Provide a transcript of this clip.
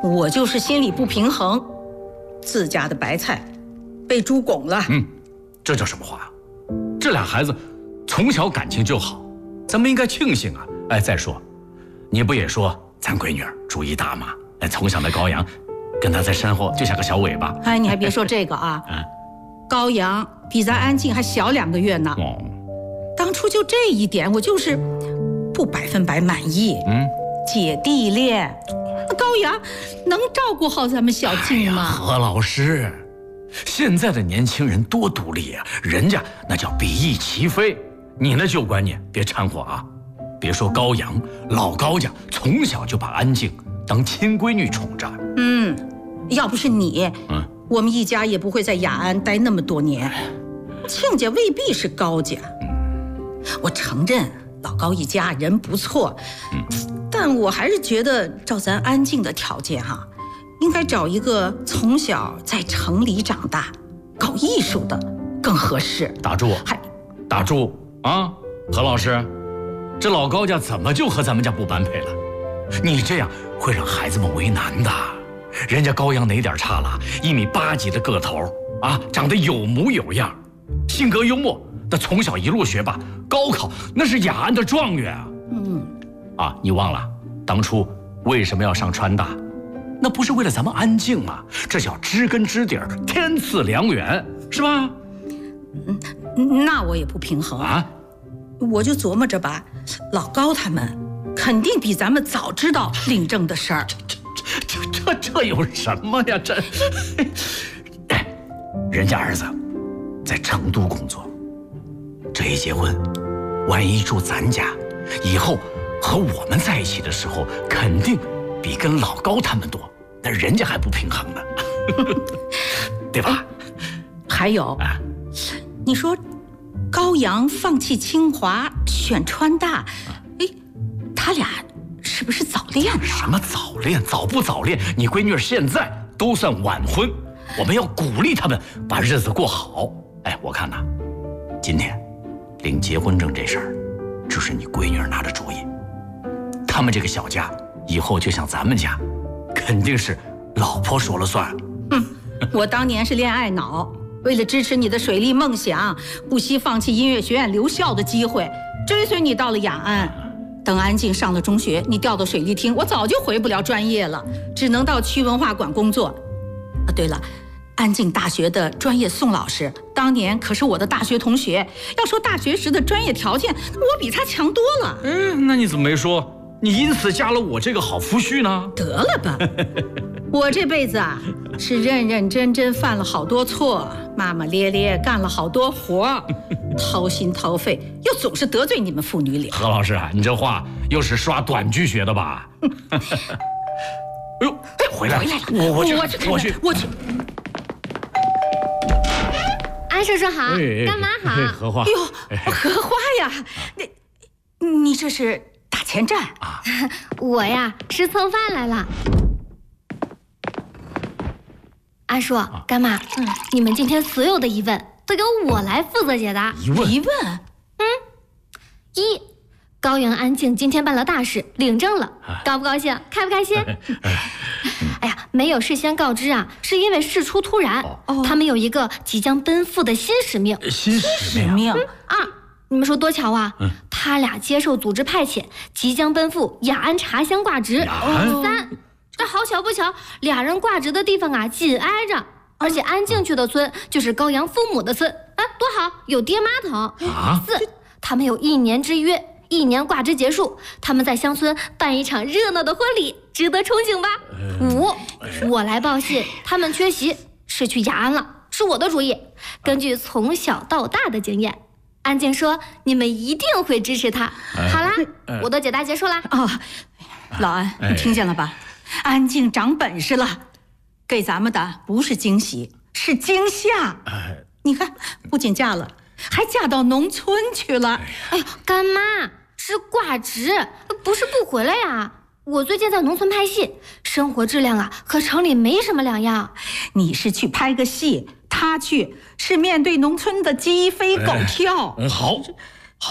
我就是心里不平衡，自家的白菜被猪拱了。 这叫什么话？这俩孩子从小感情就好，咱们应该庆幸啊！哎，再说，你不也说咱闺女主意大吗？哎，从小的高阳，跟她在身后就像个小尾巴。 哎，你还别说这个啊，高阳比咱安静还小2个月呢。当初就这一点，我就是不100%满意。姐弟恋，高阳能照顾好咱们小静吗？ 何老师，现在的年轻人多独立啊，人家那叫比翼齐飞。你那旧观念别掺和啊！别说高阳，老高家从小就把安静当亲闺女宠着。 要不是你，我们一家也不会在雅安待那么多年。亲家未必是高家，我承认老高一家人不错，但我还是觉得照咱安静的条件应该找一个从小在城里长大、搞艺术的更合适。 打住啊！何老师，这老高家怎么就和咱们家不般配了？你这样会让孩子们为难的。人家高阳哪点差了？1.8米几的个头啊，长得有模有样，性格幽默，他从小一路学霸，高考那是雅安的状元啊！你忘了当初为什么要上川大？那不是为了咱们安静吗？这叫知根知底儿，天赐良缘，是吧？ 那我也不平衡啊！我就琢磨着吧，老高他们肯定比咱们早知道领证的事儿。 这有什么呀？人家儿子在成都工作，这一结婚，万一住咱家，以后和我们在一起的时候，肯定比跟老高他们多，那人家还不平衡呢，对吧？ 还有，你说高阳放弃清华选川大，他俩是不是早恋呢？ 什么早恋？早不早恋？你闺女现在都算晚婚，我们要鼓励他们把日子过好。哎，我看呐，今天领结婚证这事儿，就是你闺女拿的主意。他们这个小家以后就像咱们家，肯定是老婆说了算。 我当年是恋爱脑，为了支持你的水利梦想，不惜放弃音乐学院留校的机会，追随你到了雅安。等安静上了中学，你调到水利厅，我早就回不了专业了，只能到区文化馆工作。对了，安静大学的专业宋老师，当年可是我的大学同学。要说大学时的专业条件，我比他强多了。 那你怎么没说？你因此加了我这个好夫婿呢？ 得了吧，我这辈子是认认真真犯了好多错，骂骂咧咧干了好多活，掏心掏肺，又总是得罪你们父女俩。 何老师啊，你这话又是刷短句学的吧？哎呦，回来了！我去。 安叔叔好，干妈好。 荷花。 哎呦，荷花呀，你这是打前站啊？ 我呀是蹭饭来了。安叔，干妈，你们今天所有的疑问都由我来负责解答。 疑问？ 一，高阳安静今天办了大事，领证了，高不高兴？开不开心？哎呀，没有事先告知啊，是因为事出突然。他们有一个即将奔赴的新使命。 新使命？ 你们说多巧啊！他俩接受组织派遣，即将奔赴雅安茶乡挂职。3，这好巧不巧，俩人挂职的地方啊紧挨着，而且安静去的村就是高阳父母的村，多好，有爹妈疼。4，他们有1年之约，1年挂职结束，他们在乡村办一场热闹的婚礼，值得憧憬吧？5，我来报信，他们缺席，是去雅安了，是我的主意。根据从小到大的经验，安静说你们一定会支持他。好啦，我的解答结束啦。 老安，你听见了吧？安静长本事了，给咱们的不是惊喜，是惊吓。你看，不仅嫁了，还嫁到农村去了。 哎呦，干妈是挂职，不是不回来呀。我最近在农村拍戏，生活质量啊和城里没什么两样。 你是去拍个戏，他去是面对农村的鸡飞狗跳。 好，